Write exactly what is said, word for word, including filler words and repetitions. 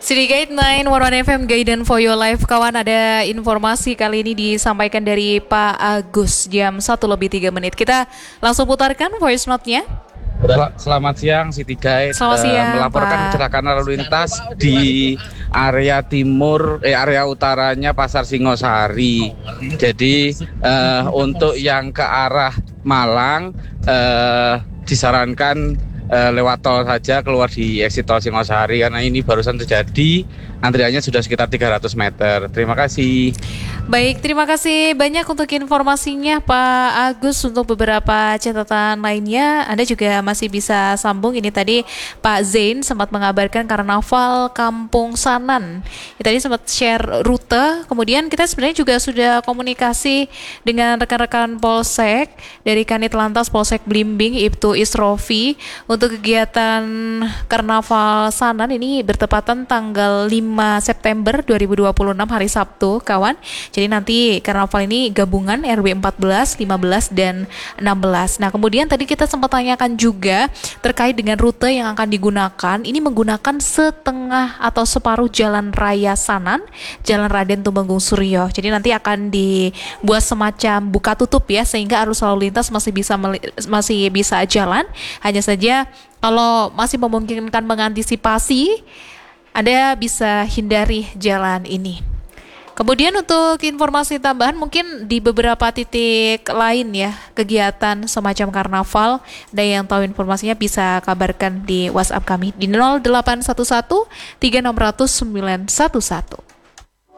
City Guide sembilan satu satu F M Guidance for Your Life. Kawan, ada informasi kali ini disampaikan dari Pak Agus jam satu lebih tiga menit. Kita langsung putarkan voice note-nya. Selamat siang City Guide. Selamat siang, uh, melaporkan Pak. kecelakaan lalu lintas di area timur, eh area utaranya Pasar Singosari. Jadi uh, untuk yang ke arah Malang uh, disarankan uh, lewat tol saja, keluar di exit tol Singosari karena ini barusan terjadi. Antriannya sudah sekitar tiga ratus meter. Terima kasih. Baik, terima kasih banyak untuk informasinya Pak Agus. Untuk beberapa catatan lainnya, Anda juga masih bisa sambung. Ini tadi Pak Zain sempat mengabarkan Karnaval Kampung Sanan. Ini tadi sempat share rute. Kemudian kita sebenarnya juga sudah komunikasi dengan rekan-rekan Polsek dari Kanit Lantas Polsek Blimbing, Ibtu Isrofi, untuk kegiatan Karnaval Sanan ini bertepatan tanggal lima September dua ribu dua puluh enam hari Sabtu, kawan. Jadi nanti karnaval ini gabungan R W empat belas, lima belas, dan enam belas. Nah, kemudian tadi kita sempat tanyakan juga terkait dengan rute yang akan digunakan. Ini menggunakan setengah atau separuh Jalan Raya Sanan, Jalan Raden Tumenggung Suryo. Jadi nanti akan dibuat semacam buka tutup ya, sehingga arus lalu lintas masih bisa masih bisa jalan. Hanya saja kalau masih memungkinkan mengantisipasi, Anda bisa hindari jalan ini. Kemudian untuk informasi tambahan, mungkin di beberapa titik lain ya kegiatan semacam karnaval, ada yang tahu informasinya bisa kabarkan di WhatsApp kami di nol delapan satu satu tiga enam nol nol sembilan satu satu.